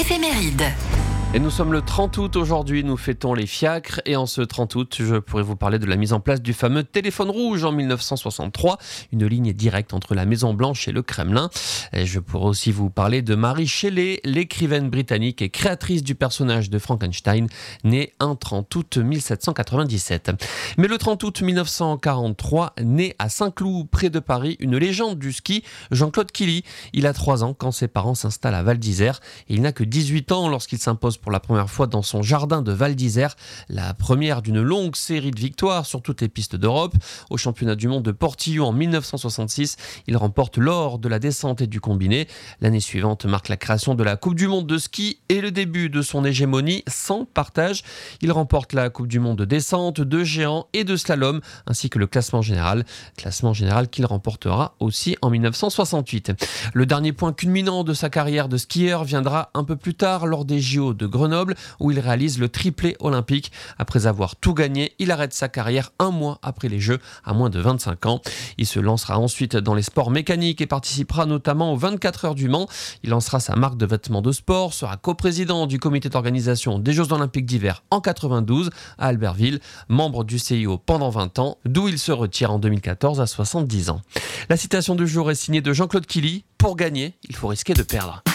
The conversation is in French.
éphéméride. Et nous sommes le 30 août aujourd'hui, nous fêtons les fiacres et en ce 30 août, je pourrais vous parler de la mise en place du fameux téléphone rouge en 1963, une ligne directe entre la Maison Blanche et le Kremlin. Et je pourrais aussi vous parler de Mary Shelley, l'écrivaine britannique et créatrice du personnage de Frankenstein, née un 30 août 1797. Mais le 30 août 1943, naît à Saint-Cloud, près de Paris, une légende du ski, Jean-Claude Killy. Il a 3 ans quand ses parents s'installent à Val d'Isère et il n'a que 18 ans lorsqu'il s'impose pour la première fois dans son jardin de Val d'Isère, la première d'une longue série de victoires sur toutes les pistes d'Europe. Au championnat du monde de Portillo en 1966, il remporte l'or de la descente et du combiné. L'année suivante marque la création de la Coupe du monde de ski et le début de son hégémonie sans partage. Il remporte la Coupe du monde de descente, de géant et de slalom, ainsi que le classement général qu'il remportera aussi en 1968. Le dernier point culminant de sa carrière de skieur viendra un peu plus tard lors des JO de Grenoble, où il réalise le triplé olympique. Après avoir tout gagné, il arrête sa carrière un mois après les Jeux, à moins de 25 ans. Il se lancera ensuite dans les sports mécaniques et participera notamment aux 24 heures du Mans. Il lancera sa marque de vêtements de sport, sera coprésident du comité d'organisation des Jeux olympiques d'hiver en 92 à Albertville, membre du CIO pendant 20 ans, d'où il se retire en 2014 à 70 ans. La citation du jour est signée de Jean-Claude Killy. Pour gagner, il faut risquer de perdre.